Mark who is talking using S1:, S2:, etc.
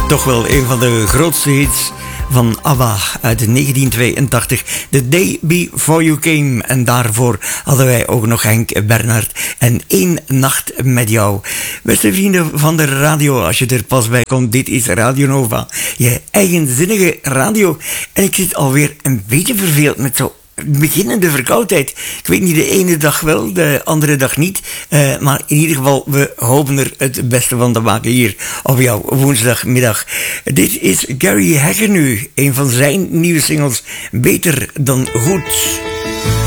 S1: Toch wel een van de grootste hits van ABBA uit 1982. The Day Before You Came. En daarvoor hadden wij ook nog Henk Bernhard en Eén Nacht Met Jou. Beste vrienden van de radio, als je er pas bij komt, dit is Radio Nova. Je eigenzinnige radio. En ik zit alweer een beetje verveeld met zo beginnende verkoudheid. Ik weet niet, de ene dag wel, de andere dag niet. Maar in ieder geval, we hopen er het beste van te maken hier op jouw woensdagmiddag. Dit is Gary Hegger nu, een van zijn nieuwe singles, Beter dan Goed.